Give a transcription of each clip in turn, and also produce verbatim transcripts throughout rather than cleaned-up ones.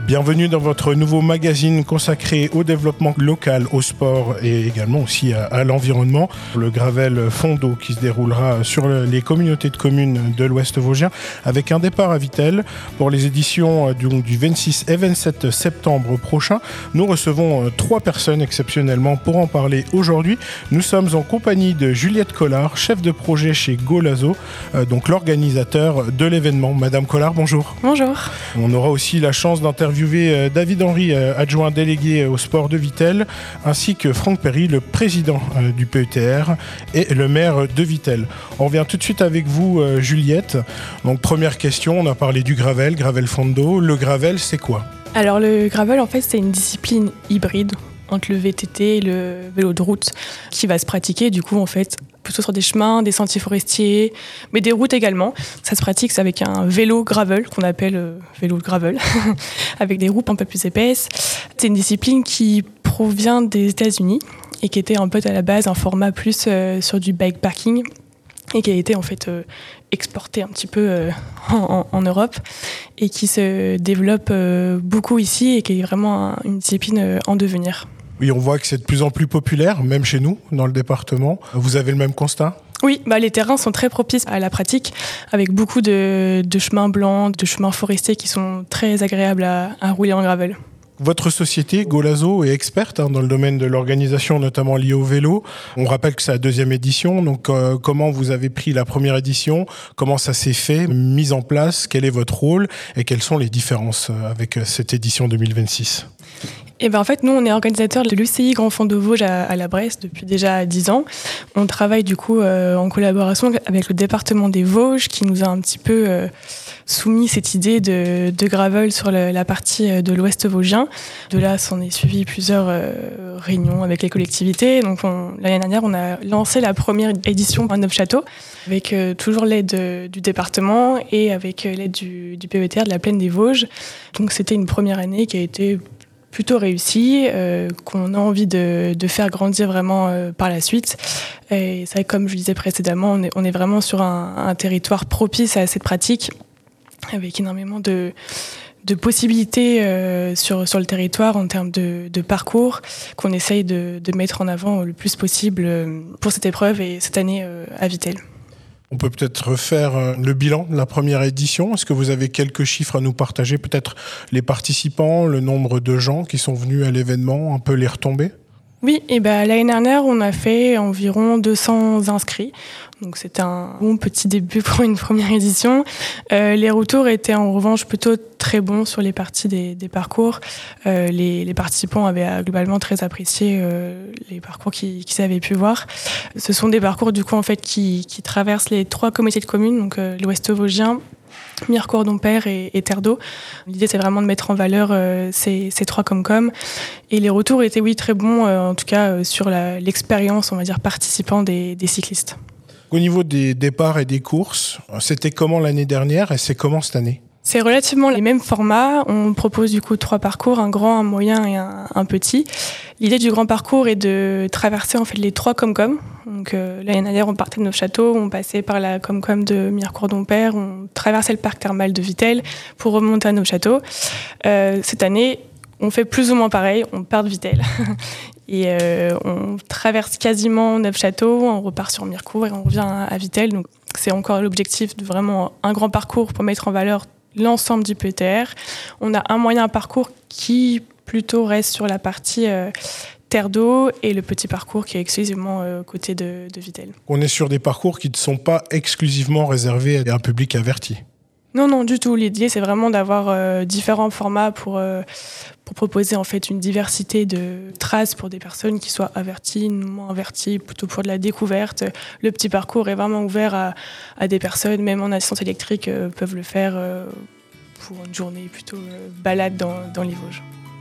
Bienvenue dans votre nouveau magazine consacré au développement local, au sport et également aussi à, à l'environnement. Le Gravel Fondo qui se déroulera sur le, les communautés de communes de l'Ouest vosgien avec un départ à Vittel pour les éditions du, du vingt-six et vingt-sept septembre prochain. Nous recevons trois personnes exceptionnellement pour en parler aujourd'hui. Nous sommes en compagnie de Juliette Collard, chef de projet chez Golazo, euh, donc l'organisateur de l'événement. Madame Collard, bonjour. Bonjour. On aura aussi la chance d'interviewer David Henry, adjoint délégué au sport de Vittel, ainsi que Franck Perry, le président du P E T R et le maire de Vittel. On revient tout de suite avec vous, Juliette. Donc première question, on a parlé du gravel, Gravel Fondo. Le gravel, c'est quoi ? Alors le gravel, en fait, c'est une discipline hybride entre le V T T et le vélo de route qui va se pratiquer du coup en fait plutôt sur des chemins, des sentiers forestiers, mais des routes également. Ça se pratique c'est avec un vélo gravel qu'on appelle euh, vélo gravel avec des roues un peu plus épaisses. C'est une discipline qui provient des États-Unis et qui était en fait à la base un format plus euh, sur du bikepacking et qui a été en fait euh, exporté un petit peu euh, en, en Europe et qui se développe euh, beaucoup ici et qui est vraiment un, une discipline euh, en devenir. Oui, on voit que c'est de plus en plus populaire, même chez nous, dans le département. Vous avez le même constat ? Oui, bah les terrains sont très propices à la pratique, avec beaucoup de, de chemins blancs, de chemins forestiers qui sont très agréables à, à rouler en gravel. Votre société, Golazo, est experte hein, dans le domaine de l'organisation, notamment liée au vélo. On rappelle que c'est la deuxième édition. Donc, euh, comment vous avez pris la première édition ? Comment ça s'est fait ? Mise en place ? Quel est votre rôle ? Et quelles sont les différences avec cette édition deux mille vingt-six ? Eh ben en fait, nous, on est organisateur de l'U C I Grand Fondo Vosges à, à la Bresse depuis déjà dix ans. On travaille du coup euh, en collaboration avec le département des Vosges qui nous a un petit peu euh, soumis cette idée de, de gravel sur le, la partie de l'Ouest vosgien. De là, s'en est suivi plusieurs euh, réunions avec les collectivités. Donc on, l'année dernière, on a lancé la première édition à Neufchâteau avec euh, toujours l'aide de, du département et avec euh, l'aide du, du P E T R de la Plaine des Vosges. Donc c'était une première année qui a été plutôt réussi, euh, qu'on a envie de, de faire grandir vraiment euh, par la suite. Et c'est vrai, comme je le disais précédemment, on est, on est vraiment sur un, un territoire propice à cette pratique, avec énormément de, de possibilités euh, sur, sur le territoire en termes de, de parcours, qu'on essaye de, de mettre en avant le plus possible pour cette épreuve et cette année euh, à Vittel. On peut peut-être refaire le bilan de la première édition. Est-ce que vous avez quelques chiffres à nous partager ? Peut-être les participants, le nombre de gens qui sont venus à l'événement, un peu les retombées ? Oui, et ben l'année dernière, on a fait environ deux cents inscrits. Donc c'était un bon petit début pour une première édition. Euh, les retours étaient en revanche plutôt très bons sur les parties des, des parcours. Euh, les, les participants avaient globalement très apprécié euh, les parcours qu'ils, qu'ils avaient pu voir. Ce sont des parcours du coup en fait qui, qui traversent les trois communautés de communes, donc euh, l'Ouest vosgien, Mirecourt-Dompierre et, et Terre d'Eau. L'idée, c'est vraiment de mettre en valeur euh, ces, ces trois Comcom. Et les retours étaient, oui, très bons, euh, en tout cas, euh, sur la, l'expérience, on va dire, participant des, des cyclistes. Au niveau des départs et des courses, c'était comment l'année dernière et c'est comment cette année ? C'est relativement les mêmes formats. On propose du coup trois parcours, un grand, un moyen et un, un petit. L'idée du grand parcours est de traverser en fait les trois Comcom. Donc euh, l'année dernière, on partait de Neufchâteau, on passait par la Comcom de Mirecourt-Dompierre, on traversait le parc thermal de Vittel pour remonter à Neufchâteau. Euh, cette année, on fait plus ou moins pareil, on part de Vittel. Et euh, on traverse quasiment Neufchâteau, on repart sur Mirecourt et on revient à, à Vittel. Donc c'est encore l'objectif de vraiment un grand parcours pour mettre en valeur l'ensemble du P E T R. On a un moyen parcours qui plutôt reste sur la partie euh, Terre d'Eau et le petit parcours qui est exclusivement euh, côté de, de Vittel. On est sur des parcours qui ne sont pas exclusivement réservés à un public averti. Non, non, du tout. L'idée, c'est vraiment d'avoir euh, différents formats pour, euh, pour proposer en fait une diversité de traces pour des personnes qui soient averties, moins averties, plutôt pour de la découverte. Le petit parcours est vraiment ouvert à, à des personnes, même en assistance électrique, euh, peuvent le faire euh, pour une journée plutôt euh, balade dans, dans les Vosges.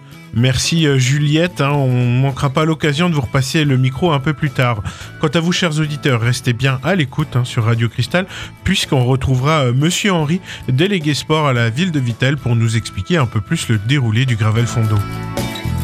Merci Juliette, hein, on ne manquera pas l'occasion de vous repasser le micro un peu plus tard. Quant à vous, chers auditeurs, restez bien à l'écoute hein, sur Radio Cristal, puisqu'on retrouvera euh, Monsieur Henry, délégué sport à la ville de Vittel, pour nous expliquer un peu plus le déroulé du Gravel Fondo.